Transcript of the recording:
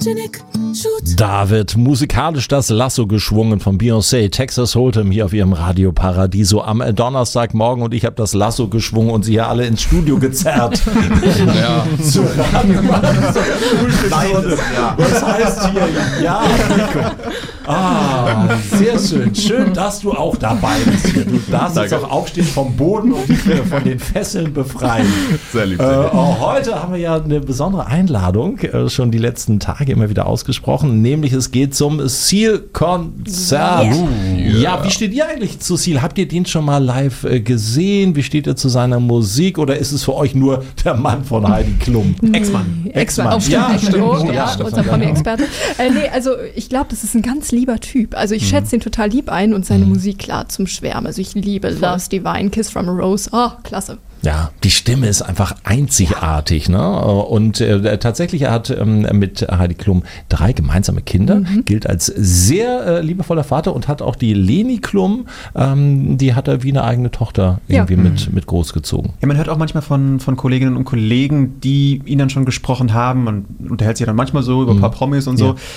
Da wird musikalisch das Lasso geschwungen von Beyoncé, Texas Hold'em hier auf ihrem Radio Paradiso am Donnerstagmorgen und ich habe das Lasso geschwungen und sie hier alle ins Studio gezerrt. Ja. Zur Radio Was heißt hier? Ja, Nico. Sehr schön. Schön, dass du auch dabei bist hier. Du darfst jetzt auch aufstehen vom Boden und dich von den Fesseln befreien. Sehr lieb. Heute haben wir ja eine besondere Einladung, schon die letzten Tage immer wieder ausgesprochen, nämlich es geht zum Seal-Konzert. Ja, wie steht ihr eigentlich zu Seal? Habt ihr den schon mal live gesehen? Wie steht ihr zu seiner Musik? Oder ist es für euch nur der Mann von Heidi Klum? Ex-Mann. Ja, stimmt. Ja, unser Promi-Experte. Also ich glaube, das ist ein ganz lieber Typ. Also ich schätze ihn total lieb ein und seine Musik klar zum Schwärmen. Also ich liebe Love's Divine, Kiss from a Rose. Oh, klasse. Ja, die Stimme ist einfach einzigartig, ne? Und tatsächlich, er hat mit Heidi Klum 3 gemeinsame Kinder, gilt als sehr liebevoller Vater und hat auch die Leni Klum, die hat er wie eine eigene Tochter irgendwie mit großgezogen. Ja, man hört auch manchmal von Kolleginnen und Kollegen, die ihn dann schon gesprochen haben. Man unterhält sich dann manchmal so über ein paar Promis und so.